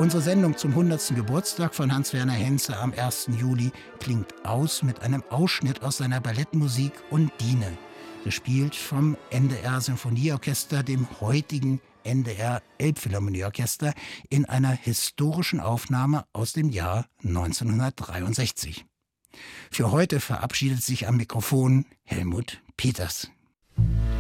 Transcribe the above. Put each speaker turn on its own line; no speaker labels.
Unsere Sendung zum 100. Geburtstag von Hans-Werner Henze am 1. Juli klingt aus mit einem Ausschnitt aus seiner Ballettmusik Undine, gespielt vom NDR Sinfonieorchester, dem heutigen NDR Elbphilharmonieorchester, in einer historischen Aufnahme aus dem Jahr 1963. Für heute verabschiedet sich am Mikrofon Helmut Peters.